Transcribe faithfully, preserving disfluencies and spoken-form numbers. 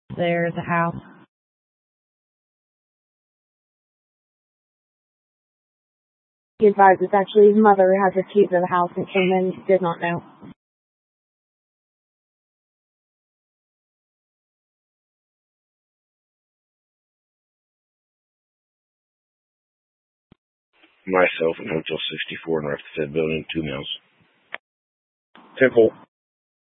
There's a house. He advised it's actually his mother who has the keys of the house and came in, did not know. Myself in Hotel sixty-four, North Fed Building, two Mills. Temple.